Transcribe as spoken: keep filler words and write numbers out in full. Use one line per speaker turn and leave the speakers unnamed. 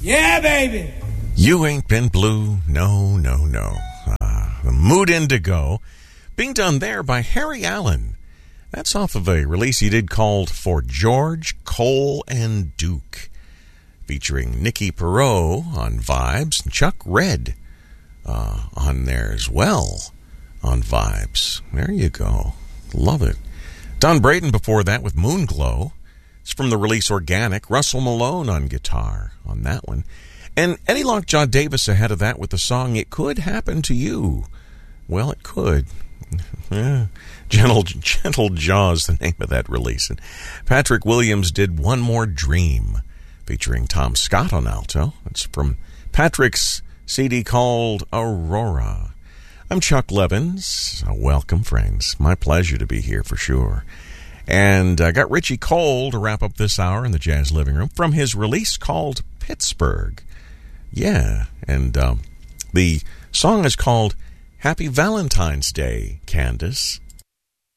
Yeah, baby.
You Ain't Been Blue, no, no, no. Uh, the Mood Indigo, being done there by Harry Allen. That's off of a release he did called For George, Cole, and Duke, featuring Nicky Perot on Vibes and Chuck Red uh, on there as well on Vibes. There you go. Love it. Don Braden before that with Moonglow. It's from the release Organic. Russell Malone on guitar on that one. And Eddie Lockjaw Davis ahead of that with the song It Could Happen to You. Well, it could. Yeah. Gentle, Gentle Jaws, the name of that release. And Patrick Williams did One More Dream, featuring Tom Scott on alto. It's from Patrick's C D called Aurora. I'm Chuck Levins. Welcome, friends. My pleasure to be here for sure. And I got Richie Cole to wrap up this hour in the Jazz Living Room from his release called Pittsburgh. Yeah, and um, the song is called Happy Valentine's Day, Candace.